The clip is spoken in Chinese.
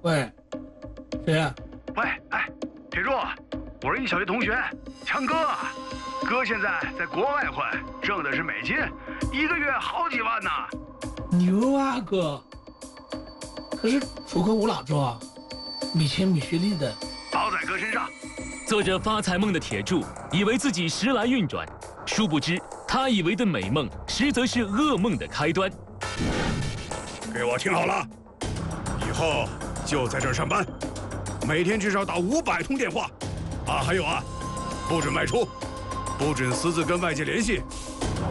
喂，谁呀？ 喂，哎，铁柱，我是你小学同学，强哥。哥现在在国外混，挣的是美金，一个月好几万呢。 牛啊哥！可是楚科无老周，米钱米学历的， 包在哥身上。 做着发财梦的铁柱以为自己时来运转，殊不知他以为的美梦，实则是噩梦的开端。 给我听好了，以后就在这儿上班，每天至少打500通电话。啊，还有啊，不准外出，不准私自跟外界联系，